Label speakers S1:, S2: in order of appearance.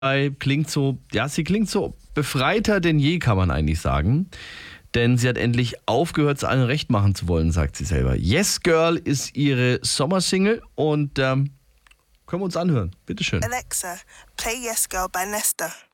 S1: klingt so, ja, sie klingt so befreiter denn je, kann man eigentlich sagen. Denn sie hat endlich aufgehört, es allen recht machen zu wollen, sagt sie selber. Yes Girl ist ihre Sommersingle und können wir uns anhören. Bitteschön.
S2: Alexa, play Yes Girl by Nesta.